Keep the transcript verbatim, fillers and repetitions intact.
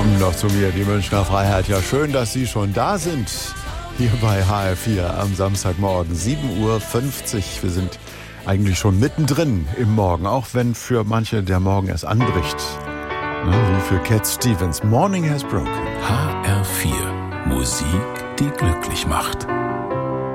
Kommen noch zu mir, die Münchner Freiheit. Ja, schön, dass Sie schon da sind. Hier bei H R vier am Samstagmorgen, sieben Uhr fünfzig. Wir sind eigentlich schon mittendrin im Morgen, auch wenn für manche der Morgen erst anbricht. Na, wie für Cat Stevens. Morning has broken. H R vier. Musik, die glücklich macht.